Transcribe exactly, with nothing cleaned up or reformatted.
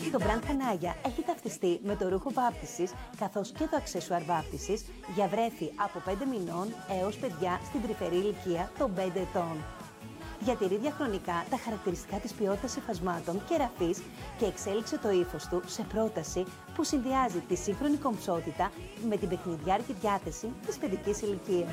Το μπραντ Χανάγια έχει ταυτιστεί με το ρούχο βάπτισης καθώς και το αξεσουάρ βάπτισης για βρέφη από πέντε μηνών έως παιδιά στην τρυφερή ηλικία των πέντε ετών. Διατηρεί διαχρονικά τα χαρακτηριστικά της ποιότητας υφασμάτων και ραφής και εξέλιξε το ύφος του σε πρόταση που συνδυάζει τη σύγχρονη κομψότητα με την παιχνιδιάρικη διάθεση της παιδικής ηλικίας.